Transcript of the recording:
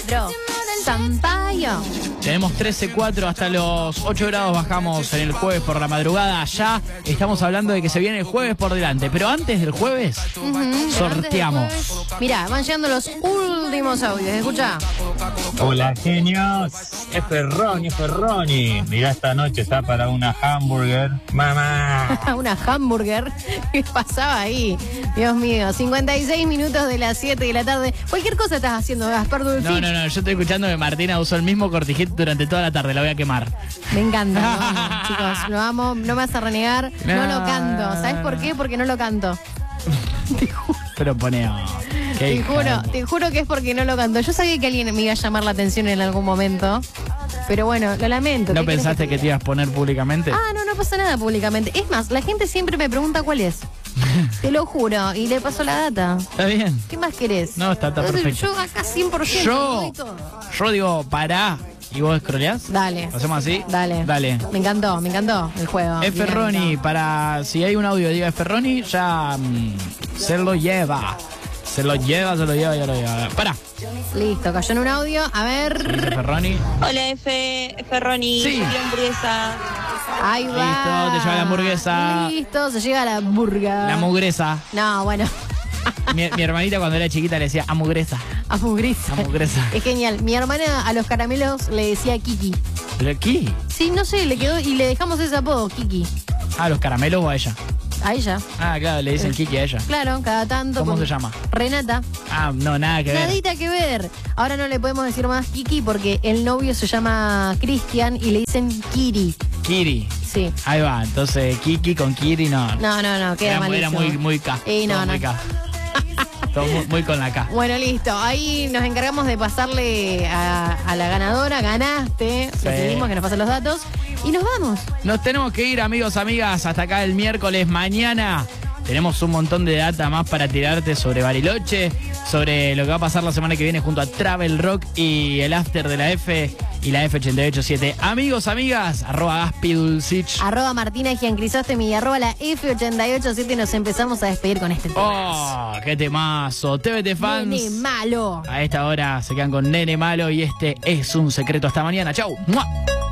Pedro Sampaio. Tenemos 13.4 hasta los 8 grados bajamos en el jueves por la madrugada. Ya estamos hablando de que se viene el jueves por delante. Pero antes del jueves, sorteamos. Mirá, van llegando los últimos audios. Escucha. Hola, genios. Es Ferroni. Mirá, esta noche está para una hamburger. Mamá. Una hamburger. ¿Qué pasaba ahí? Dios mío, 56 minutos de las 7 de la tarde. Cualquier cosa estás haciendo, Gaspar Dulcich. No, yo estoy escuchando que Martina usó el mismo cortijit durante toda la tarde. La voy a quemar. Me encanta, lo amo, chicos. Lo amo, no me vas a renegar. No lo canto. ¿Sabes por qué? Porque no lo canto. Te juro. Pero pone... Te juro que es porque no lo canto. Yo sabía que alguien me iba a llamar la atención en algún momento. Pero bueno, lo lamento. ¿No pensaste que te ibas a poner públicamente? No pasa nada públicamente. Es más, la gente siempre me pregunta cuál es. Te lo juro, y le paso la data. Está bien. ¿Qué más querés? No, está perfecto. Yo acá 100%. Yo digo, pará. ¿Y vos scrolleás? Dale. ¿Hacemos así? Dale. Me encantó el juego. Es Ferroni, si hay un audio diga Ferroni, ya se lo lleva. Se lo lleva. Pará. Listo, cayó en un audio. A ver. Ferroni. Hola, Ferroni. Sí. La hamburguesa. Ahí va. Listo, te lleva la hamburguesa. Listo, se llega la hamburguesa. La mugresa. No, bueno. Mi hermanita cuando era chiquita le decía amugresa. Amugresa. Es genial. Mi hermana a los caramelos le decía Kiki. ¿Pero aquí? Sí, no sé, le quedó y le dejamos ese apodo, Kiki. ¿A los caramelos o a ella? A ella. Ah, claro, le dicen Kiki a ella. Claro, cada tanto. ¿Cómo se llama? Renata. Ah, no, nada que ver. Nadita que ver. Ahora no le podemos decir más Kiki porque el novio se llama Cristian y le dicen Kiri. Kiri. Sí. Ahí va, entonces Kiki con Kiri no. No, queda malísimo. Era muy K. No. Muy K. Todo muy con la K. Bueno, listo. Ahí nos encargamos de pasarle a la ganadora. Ganaste. Sí. Le pedimos que nos pasen los datos. Y nos vamos. Nos tenemos que ir, amigos, amigas. Hasta acá el miércoles. Mañana tenemos un montón de data más para tirarte sobre Bariloche, sobre lo que va a pasar la semana que viene junto a Travel Rock y el after de la F y la F887. Amigos, amigas, @GaspiDulcich, @Martina Giancrisóstomi y @la F887. Nos empezamos a despedir con este temazo. ¡Oh, qué temazo! TVT fans. Nene Malo. A esta hora se quedan con Nene Malo y este es un secreto. Hasta mañana. ¡Chau! ¡Mua!